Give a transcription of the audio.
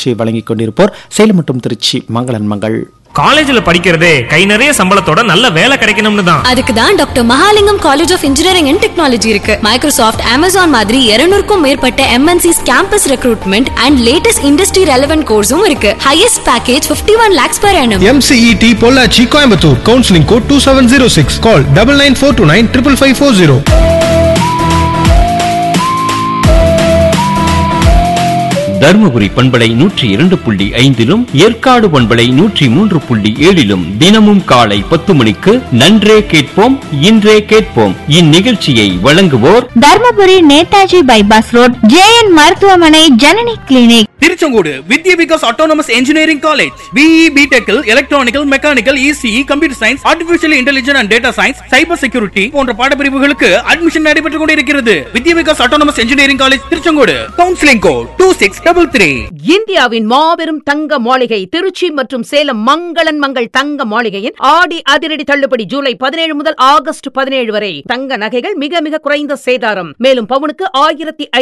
நிகழ்ச்சியை வழங்கிக் கொண்டிருப்போர் சேலம் மற்றும் திருச்சி மங்களன் மங்கள். காலேஜ்ல படிக்கிறதே கை நிறைய சம்பளத்தோட நல்ல வேலை கிடைக்கணும்னு தான். அதுக்கு தான் doctor Mahalingam college of engineering and technology இருக்கு. மைக்ரோசாஃப்ட், அமேசான் மாதிரி 200க்கும் மேற்பட்ட MNCs campus recruitment and latest industry relevant கோர்ஸும் இருக்கு. Highest package 51 lakhs per annum. MCET Pollachi Coimbatore. Counselling code 2706. கால் 9942955540. தர்மபுரி பண்பலை 102.5 ஏற்காடு பண்பலை 103.7 தினமும் காலை 10 மணிக்கு நன்றே கேட்போம் இன்றே கேட்போம். இந்நிகழ்ச்சியை வழங்குவோர் Dharmapuri Netaji bypass road JN மருத்துவமனை Janani clinic. Tiruchengode Vidya Vikas autonomous engineering college. BE BTech electronical, mechanical, ECE, computer science, artificial intelligence and data science, cyber security போன்ற பாடப்பிரிவுகளுக்கு அட்மிஷன் நடைபெற்றுக் கொண்டிருக்கிறது. வித்யா Vikas autonomous engineering college Tiruchengode. Counselling code 2633. இந்தியாவின் மாபெரும் தங்க மாளிகை திருச்சி மற்றும் சேலம் மங்களன் மங்கள் தங்க மாளிகையின் ஆடி அதிரடி தள்ளுபடி ஜூலை 17 முதல் ஆகஸ்ட் 17 வரை. தங்க நகைகள் மிக மிக குறைந்த சேதாரம். மேலும் பவுனுக்கு 1500